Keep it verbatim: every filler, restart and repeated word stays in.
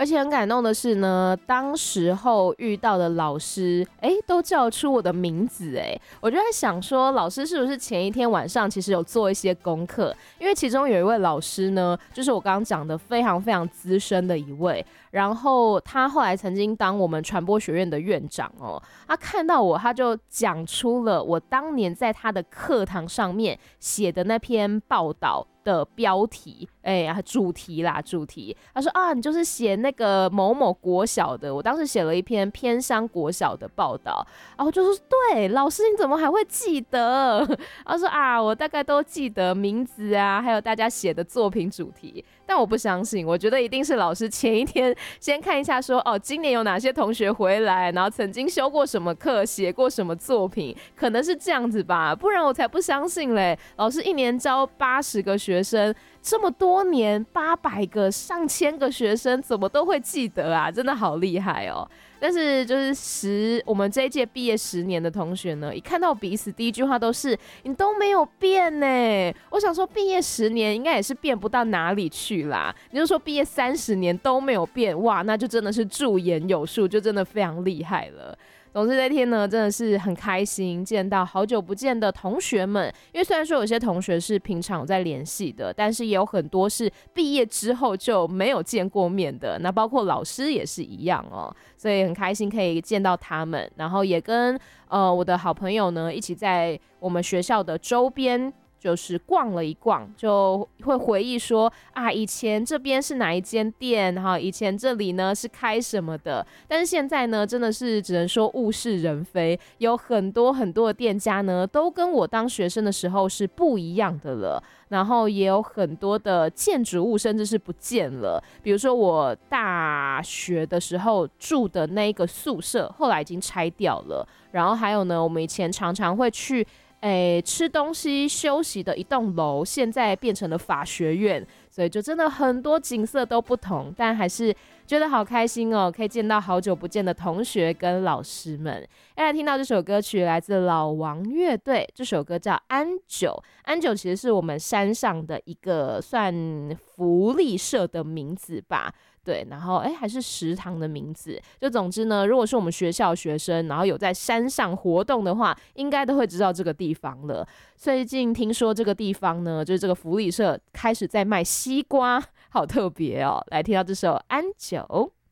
而且很感动的是呢，当时候遇到的老师，哎，都叫出我的名字，哎，我就在想说，老师是不是前一天晚上其实有做一些功课？因为其中有一位老师呢，就是我刚刚讲的非常非常资深的一位，然后他后来曾经当我们传播学院的院长哦，他看到我，他就讲出了我当年在他的课堂上面写的那篇报道的标题，哎呀，主题啦，主题。他说啊，你就是写那个某某国小的，我当时写了一篇偏乡国小的报道，然后我就说，对，老师你怎么还会记得？他说啊，我大概都记得名字啊，还有大家写的作品主题。但我不相信，我觉得一定是老师前一天先看一下说，哦，今年有哪些同学回来，然后曾经修过什么课，写过什么作品，可能是这样子吧，不然我才不相信嘞。老师一年教八十个学生，这么多年，八百个、上千个学生，怎么都会记得啊？真的好厉害哦！但是就是十，我们这一届毕业十年的同学呢，一看到彼此，第一句话都是你都没有变呢。我想说，毕业十年应该也是变不到哪里去啦。你就说毕业三十年都没有变，哇，那就真的是驻颜有术，就真的非常厉害了。总之那天呢，真的是很开心，见到好久不见的同学们。因为虽然说有些同学是平常有在联系的，但是也有很多是毕业之后就没有见过面的。那包括老师也是一样哦，所以很开心可以见到他们，然后也跟呃我的好朋友呢一起在我们学校的周边。就是逛了一逛，就会回忆说啊，以前这边是哪一间店，然后以前这里呢是开什么的，但是现在呢，真的是只能说物是人非，有很多很多的店家呢，都跟我当学生的时候是不一样的了，然后也有很多的建筑物甚至是不见了，比如说我大学的时候住的那个宿舍，后来已经拆掉了，然后还有呢，我们以前常常会去。诶，吃东西休息的一栋楼，现在变成了法学院，所以就真的很多景色都不同，但还是觉得好开心哦，可以见到好久不见的同学跟老师们。要来听到这首歌曲，来自老王乐队，这首歌叫《安久》。安久其实是我们山上的一个算福利社的名字吧。对，然后哎，还是食堂的名字。就总之呢，如果是我们学校学生，然后有在山上活动的话，应该都会知道这个地方了。最近听说这个地方呢，就是这个福利社开始在卖西瓜，好特别哦。来听到这首《安久》。